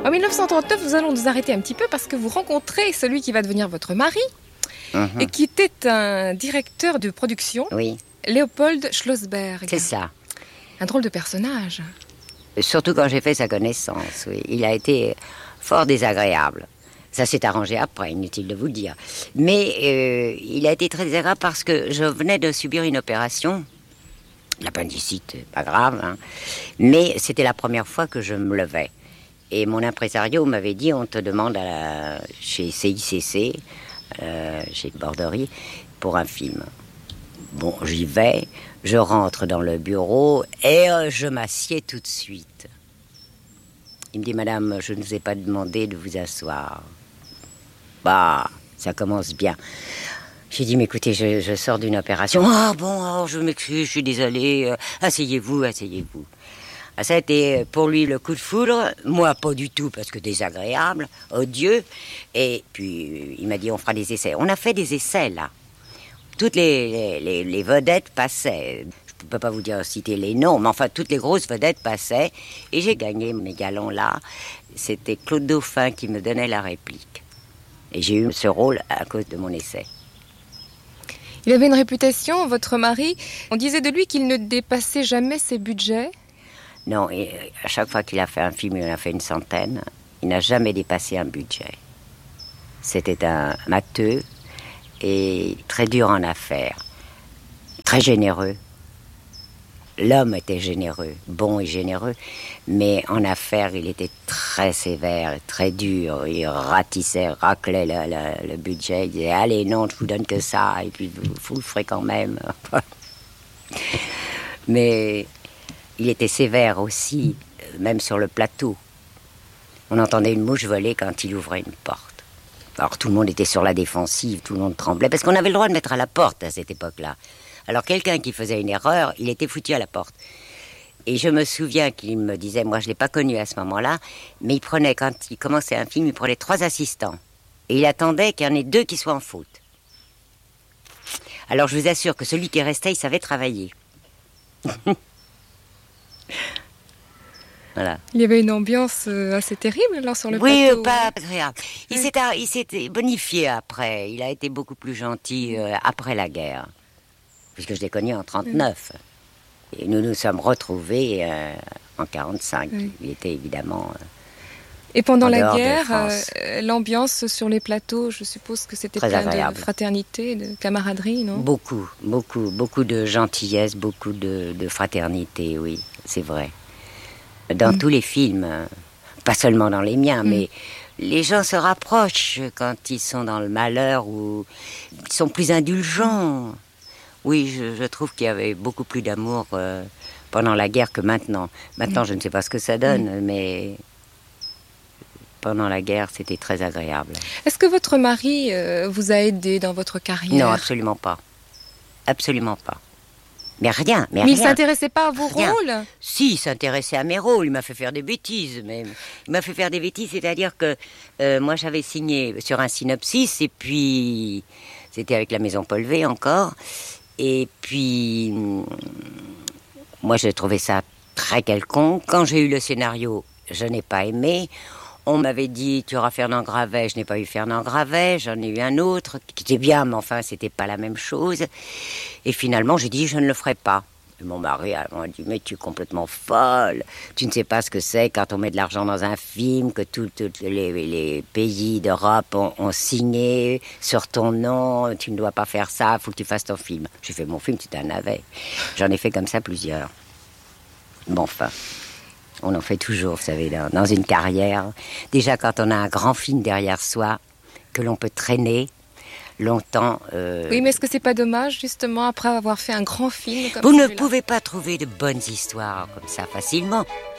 En 1939, nous allons nous arrêter un petit peu parce que vous rencontrez celui qui va devenir votre mari et qui était un directeur de production, Oui, Léopold Schlossberg. c'est ça. Un drôle de personnage. Surtout quand j'ai fait sa connaissance, oui. Il a été fort désagréable. Ça s'est arrangé après, inutile de vous le dire. Mais il a été très désagréable parce que je venais de subir une opération. L'appendicite, pas grave, hein. Mais c'était la première fois que je me levais. Et mon impresario m'avait dit, on te demande chez CICC, chez Borderie, pour un film. Bon, j'y vais, je rentre dans le bureau et je m'assieds tout de suite. Il me dit, madame, je ne vous ai pas demandé de vous asseoir. Bah, ça commence bien. J'ai dit, mais écoutez, je sors d'une opération. Ah bon, je m'excuse, je suis désolée. Asseyez-vous, asseyez-vous. Ah, ça a été pour lui le coup de foudre. Moi, pas du tout, parce que désagréable, odieux. Et puis, il m'a dit, on fera des essais. On a fait des essais, là. Toutes les vedettes passaient. Je ne peux pas vous dire citer les noms, mais enfin, toutes les grosses vedettes passaient. Et j'ai gagné mes galons-là. C'était Claude Dauphin qui me donnait la réplique. Et j'ai eu ce rôle à cause de mon essai. Il avait une réputation, votre mari. On disait de lui qu'il ne dépassait jamais ses budgets. Non, et à chaque fois qu'il a fait un film, il en a fait une centaine. Il n'a jamais dépassé un budget. C'était un matheux et très dur en affaires. Très généreux. L'homme était généreux, bon et généreux, mais en affaires, il était très sévère, très dur. Il ratissait, raclait le budget. Il disait, allez, non, je vous donne que ça, et puis vous le ferez quand même. Mais il était sévère aussi, même sur le plateau. On entendait une mouche voler quand il ouvrait une porte. Alors tout le monde était sur la défensive, tout le monde tremblait, parce qu'on avait le droit de mettre à la porte à cette époque-là. Alors quelqu'un qui faisait une erreur, il était foutu à la porte. Et je me souviens qu'il me disait, moi je ne l'ai pas connu à ce moment-là, mais il prenait, quand il commençait un film, il prenait 3 assistants. Et il attendait qu'il y en ait 2 qui soient en faute. Alors je vous assure que celui qui restait, il savait travailler. Voilà. Il y avait une ambiance assez terrible là sur le Oui, plateau. pas agréable. Il s'était bonifié après. Il a été beaucoup plus gentil après la guerre. Puisque je l'ai connu en 1939. Et nous nous sommes retrouvés en 1945. Oui. Il était évidemment... Et pendant en la dehors de guerre, France. l'ambiance sur les plateaux, je suppose que c'était Très plein agréable. de fraternité, de camaraderie, non? Beaucoup de gentillesse, beaucoup de fraternité, oui, c'est vrai. Dans tous les films, pas seulement dans les miens, mais les gens se rapprochent quand ils sont dans le malheur ou ils sont plus indulgents. Oui, je trouve qu'il y avait beaucoup plus d'amour pendant la guerre que maintenant. Maintenant, je ne sais pas ce que ça donne, mais pendant la guerre, c'était très agréable. Est-ce que votre mari vous a aidé dans votre carrière? Non, absolument pas. Absolument pas. Mais rien, Mais il ne s'intéressait pas à vos Rien. rôles? Si, il s'intéressait à mes rôles. Il m'a fait faire des bêtises. Mais il m'a fait faire des bêtises, c'est-à-dire que moi, j'avais signé sur un synopsis, et puis c'était avec la Maison Polvé encore. Et puis, moi, j'ai trouvé ça très quelconque. Quand j'ai eu le scénario, je n'ai pas aimé. On m'avait dit, tu auras Fernand Gravet. Je n'ai pas eu Fernand Gravet. J'en ai eu un autre qui était bien, mais enfin, c'était pas la même chose. Et finalement, j'ai dit, je ne le ferai pas. Et mon mari m'a dit, mais tu es complètement folle. Tu ne sais pas ce que c'est quand on met de l'argent dans un film, que tous les pays d'Europe ont signé sur ton nom. Tu ne dois pas faire ça, il faut que tu fasses ton film. J'ai fait mon film, c'était un navet. J'en ai fait comme ça plusieurs. Bon, enfin, on en fait toujours, vous savez, dans une carrière. Déjà, quand on a un grand film derrière soi, que l'on peut traîner longtemps... Oui, mais est-ce que c'est pas dommage, justement, après avoir fait un grand film comme Vous ne celui-là? pouvez pas trouver de bonnes histoires comme ça facilement.